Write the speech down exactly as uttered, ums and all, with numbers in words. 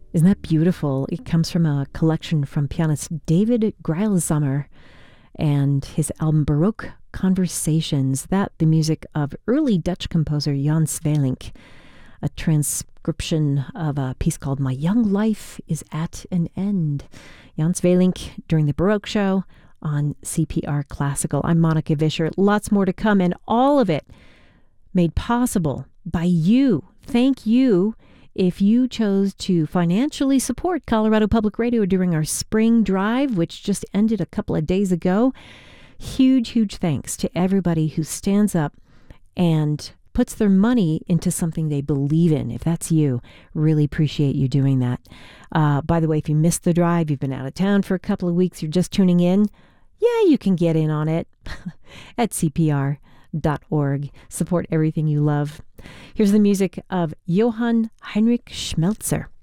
Isn't that beautiful? It comes from a collection from pianist David Greilsamer and his album Baroque Conversations. That, the music of early Dutch composer Jan Sweelinck, a transcription of a piece called My Young Life is at an End. Jan Sweelinck during the Baroque Show on C P R Classical. I'm Monica Vischer. Lots more to come, and all of it made possible by you. Thank you if you chose to financially support Colorado Public Radio during our spring drive, which just ended a couple of days ago. Huge, huge thanks to everybody who stands up and puts their money into something they believe in. If that's you, really appreciate you doing that. Uh, by the way, if you missed the drive, you've been out of town for a couple of weeks, you're just tuning in, yeah, you can get in on it at C P R dot org. Support everything you love. Here's the music of Johann Heinrich Schmelzer.